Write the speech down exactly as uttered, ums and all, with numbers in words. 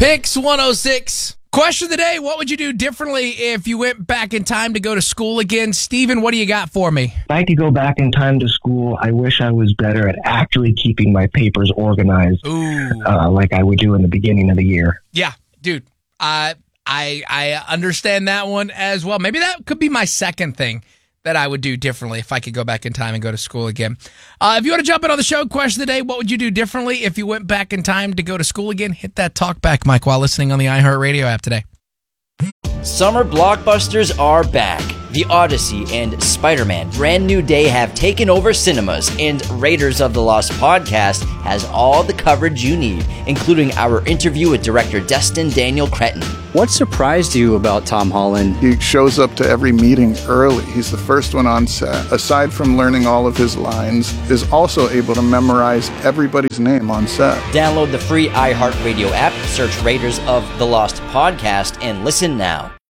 Picks one oh six. Question of the day, what would you do differently if you went back in time to go to school again? Steven, what do you got for me? If I could go back in time to school, I wish I was better at actually keeping my papers organized, Ooh. Uh, like I would do in the beginning of the year. Yeah, dude. Uh, I I understand that one as well. Maybe that could be my second thing that I would do differently if I could go back in time and go to school again. Uh, if you want to jump in on the show, question of the day, what would you do differently if you went back in time to go to school again? Hit that talk back mic while listening on the iHeartRadio app today. Summer blockbusters are back. The Odyssey and Spider-Man Brand New Day have taken over cinemas, and Raiders of the Lost podcast has all the coverage you need, including our interview with director Destin Daniel Cretton. What surprised you about Tom Holland? He shows up to every meeting early. He's the first one on set. Aside from learning all of his lines, is also able to memorize everybody's name on set. Download the free iHeartRadio app, search Raiders of the Lost podcast, and listen now.